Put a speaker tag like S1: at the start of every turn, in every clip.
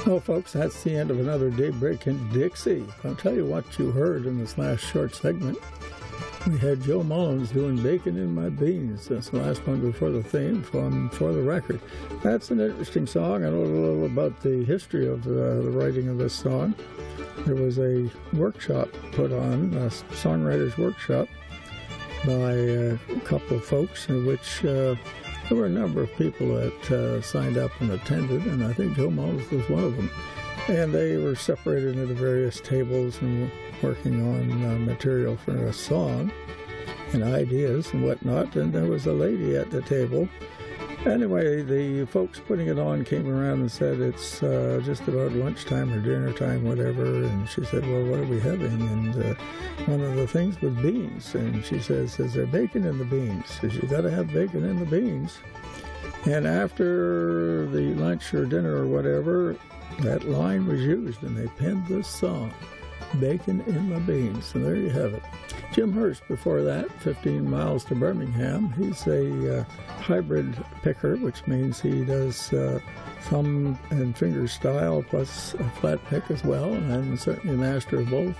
S1: Well, folks, that's the end of another Daybreak in Dixie. I'll tell you what you heard in this last short segment. We had Joe Mullins doing Bacon in My Beans. That's the last one before the theme from For the Record. That's an interesting song. I know a little about the history of the writing of this song. There was a workshop put on, a songwriter's workshop, by a couple of folks in which there were a number of people that signed up and attended, and I think Joe Mullins was one of them. And they were separated into various tables and working on material for a song and ideas and whatnot, and there was a lady at the table. Anyway, the folks putting it on came around and said it's just about lunchtime or dinner time, whatever, and she said, well, what are we having? And one of the things was beans, and she says, is there bacon in the beans? She says, you got to have bacon in the beans. And after the lunch or dinner or whatever, that line was used, and they penned this song, Bacon in My Beans. And there you have it. Jim Hurst, before that, 15 miles to Birmingham. He's a hybrid picker, which means he does thumb and finger style plus a flat pick as well, and certainly a master of both.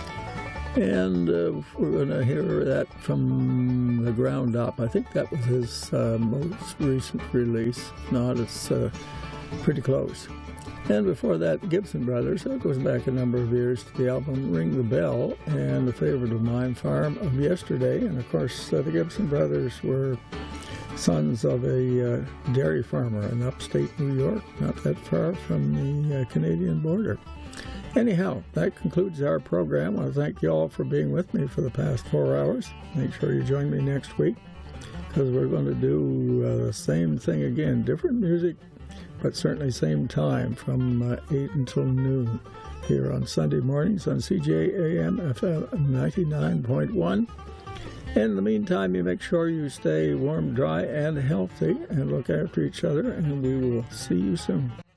S1: And we're going to hear that from The Ground Up. I think that was his most recent release. If not, it's pretty close. And before that, Gibson Brothers. That goes back a number of years to the album Ring the Bell and a favorite of mine, Farm of Yesterday. And of course, the Gibson Brothers were sons of a dairy farmer in upstate New York, not that far from the Canadian border. Anyhow, that concludes our program. I want to thank you all for being with me for the past 4 hours. Make sure you join me next week, because we're going to do the same thing again. Different music, but certainly same time from 8 until noon here on Sunday mornings on CJAM FM 99.1. In the meantime, you make sure you stay warm, dry, and healthy, and look after each other, and we will see you soon.